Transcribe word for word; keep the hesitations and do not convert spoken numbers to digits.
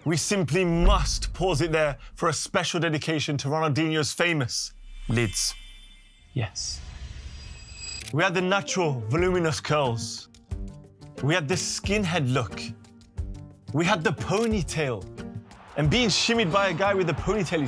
We simply must pause it there for a special dedication to Ronaldinho's famous lids. Yes. We had the natural, voluminous curls. We had the skinhead look. We had the ponytail. And being shimmied by a guy with a ponytail is